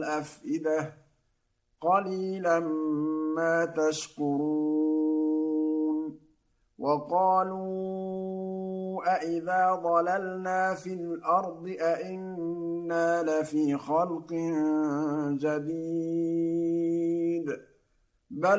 الأفئدة قليلا ما تشكرون وقالوا أإذا ضللنا في الأرض أإنا لفي خلق جديد بل